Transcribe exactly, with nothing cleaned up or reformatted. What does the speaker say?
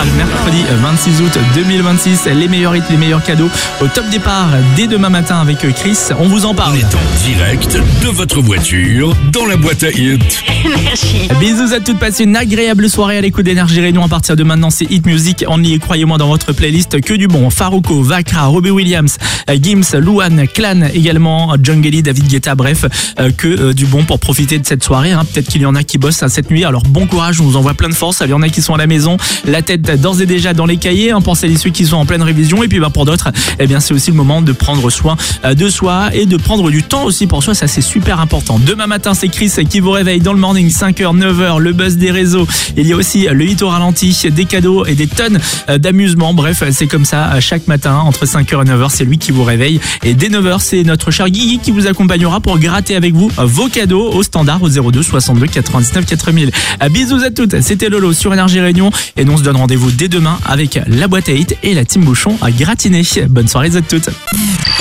sera le mercredi vingt-six août deux mille vingt-six. Les meilleurs hits, les meilleurs cadeaux au top départ dès demain matin avec Chris. On vous en parle. On est en direct de votre voiture dans la boîte à hits. Merci. Bisous à toutes, passez une agréable soirée à l'écoute d'Énergie Réunion. À partir de maintenant, c'est Hit Music. On y est, croyez-moi, dans votre playlist que du bon. Farruko, Vakra, Robbie Williams, Gims, Louane, Clan également, Jungeli, David Guetta, bref, euh, que euh, du bon pour profiter de cette soirée. Hein. Peut-être qu'il y en a qui bossent hein, cette nuit. Alors bon courage, on vous envoie plein de force. Il y en a qui sont à la maison, la tête d'ores et déjà dans les cahiers. Hein, pour celles et ceux qui sont en pleine révision. Et puis bah, pour d'autres, eh bien c'est aussi le moment de prendre soin euh, de soi et de prendre du temps aussi pour soi. Ça c'est super important. Demain matin, c'est Chris qui vous réveille dans le morning, cinq heures, neuf heures, le buzz des réseaux. Il y a aussi le hit au ralenti, des cadeaux et des tonnes d'amusement. Bref, c'est comme ça chaque matin entre cinq heures et neuf heures, c'est lui qui vous réveille. Et dès neuf heures, c'est notre cher Guigui qui vous accompagnera pour gratter avec vous vos cadeaux au standard au zéro deux soixante-deux quatre-vingt-dix-neuf quatre mille. Bisous à toutes, c'était Lolo sur Énergie Réunion et nous on se donne rendez-vous dès demain avec la boîte à hits et la team Bouchon à gratiner. Bonne soirée à toutes.